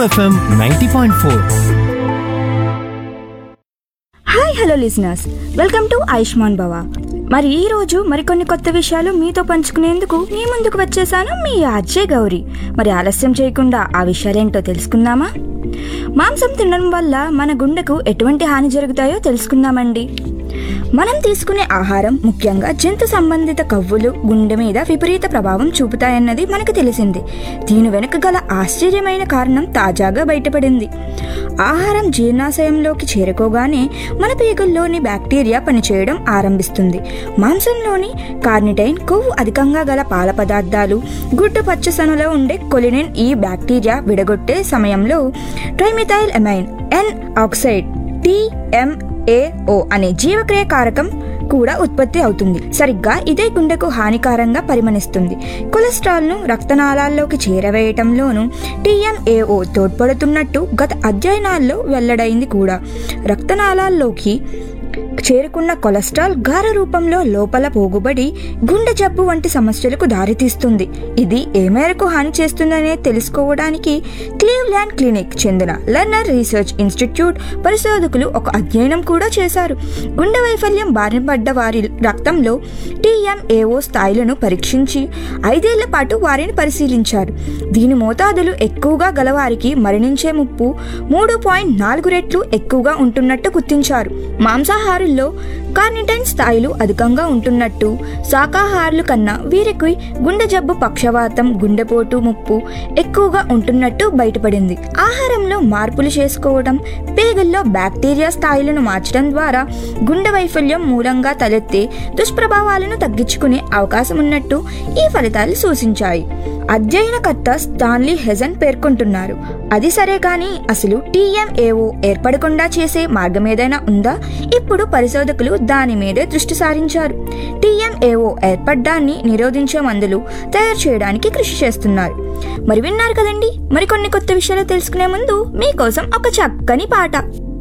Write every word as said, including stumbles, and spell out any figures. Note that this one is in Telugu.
FM ninety point four. Hi hello listeners, welcome to Ayushman భవ. మరి ఈ రోజు మరికొన్ని కొత్త విషయాలు మీతో పంచుకునేందుకు మీ ముందుకు వచ్చేసాను, మీ ఆర్జే గౌరీ. మరి ఆలస్యం చేయకుండా ఆ విషయాలేంటో తెలుసుకుందామా? మాంసం తినడం వల్ల మన గుండెకు ఎటువంటి హాని జరుగుతాయో తెలుసుకుందామండి. మనం తీసుకునే ఆహారం, ముఖ్యంగా జంతు సంబంధిత కొవ్వులు గుండె మీద విపరీత ప్రభావం చూపుతాయన్నది మనకు తెలిసింది. దీని వెనుక గల ఆశ్చర్యమైన కారణం తాజాగా బయటపడింది. ఆహారం జీర్ణాశయంలోకి చేరుకోగానే మన పేగుల్లోని బ్యాక్టీరియా పనిచేయడం ఆరంభిస్తుంది. మాంసంలోని కార్నిటైన్ కొవ్వు అధికంగా గల పాల పదార్థాలు, గుడ్డు పచ్చసొనలో ఉండే కొలినిన్ ఈ బ్యాక్టీరియా విడగొట్టే సమయంలో ట్రైమిథైల్ అమైన్ ఎన్ ఆక్సైడ్ టీఎంఏఓ అనే జీవక్రియ కారకం కూడా ఉత్పత్తి అవుతుంది. సరిగ్గా ఇదే గుండెకు హానికరంగా పరిగణిస్తుంది. కొలెస్ట్రాల్ ను రక్తనాళాల్లోకి చేరవేయటంలోనూ టీఎంఏఓ తోడ్పడుతున్నట్టు గత అధ్యయనాల్లో వెల్లడైంది కూడా. రక్తనాళాల్లోకి చేరుకున్న కొలెస్ట్రాల్ గార రూపంలో లోపల పోగుబడి గుండె జబ్బు వంటి సమస్యలకు దారితీస్తుంది. ఇది ఏ మేరకు హాని చేస్తుందనే తెలుసుకోవడానికి క్లీవ్లాండ్ క్లినిక్ చెందిన లెర్నర్ రీసెర్చ్ ఇన్స్టిట్యూట్ పరిశోధకులు ఒక అధ్యయనం కూడా చేశారు. గుండె వైఫల్యం బారిన పడ్డ వారి రక్తంలో టీఎంఏఓ స్థాయిలను పరీక్షించి ఐదేళ్ల పాటు వారిని పరిశీలించారు. దీని మోతాదులు ఎక్కువగా గలవారికి మరణించే ముప్పు మూడు పాయింట్ నాలుగు రెట్లు ఎక్కువగా ఉంటున్నట్టు గుర్తించారు. మాంసాహారుల్లో కార్నిటైన్ స్థాయిలు అధికంగా ఉంటున్నట్టు, శాకాహారుల కన్నా వీరికి గుండె జబ్బు, పక్షవాతం, గుండెపోటు ముప్పు ఎక్కువగా ఉంటున్నట్టు బయటపడింది. ఆహారంలో మార్పులు చేసుకోవడం, పేగుల్లో బ్యాక్టీరియా స్థాయిలను మార్చడం ద్వారా గుండె వైఫల్యం మూలంగా తలెత్తే దుష్ప్రభావాలను తగ్గించుకునే అవకాశం ఉన్నట్టు ఈ ఫలితాలు సూచించాయి. అధ్యయనకర్త స్టాన్లీ హెజన్ పేర్కొంటున్నారు. అది సరే కానీ అసలు టీఎంఏఓ ఏర్పడకుండా చేసే మార్గం ఏదైనా ఉందా? ఇప్పుడు పరిశోధకులు దాని మీదే దృష్టి సారించారు. టీఎంఏఓ ఏర్పడ్డాన్ని నిరోధించే మందులు తయారు చేయడానికి కృషి చేస్తున్నారు. మరి విన్నారు కదండి, మరికొన్ని కొత్త విషయాలు తెలుసుకునే ముందు మీకోసం ఒక చక్కని పాట.